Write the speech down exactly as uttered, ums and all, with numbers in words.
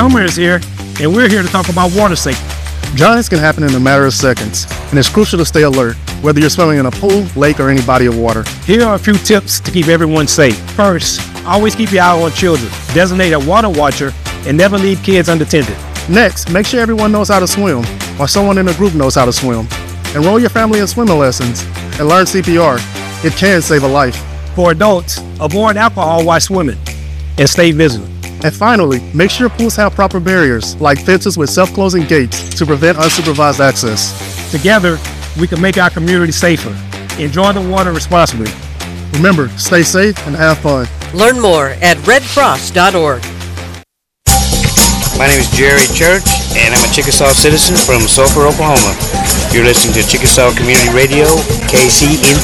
Summer is here, and we're here to talk about water safety. Drowning can happen in a matter of seconds, and it's crucial to stay alert, whether you're swimming in a pool, lake, or any body of water. Here are a few tips to keep everyone safe. First, always keep your eye on children. Designate a water watcher and never leave kids unattended. Next, make sure everyone knows how to swim, or someone in the group knows how to swim. Enroll your family in swimming lessons and learn C P R. It can save a life. For adults, avoid alcohol while swimming and stay vigilant. And finally, make sure pools have proper barriers, like fences with self-closing gates to prevent unsupervised access. Together, we can make our community safer. Enjoy the water responsibly. Remember, stay safe and have fun. Learn more at red cross dot org. My name is Jerry Church, and I'm a Chickasaw citizen from Sulphur, Oklahoma. You're listening to Chickasaw Community Radio, K C N.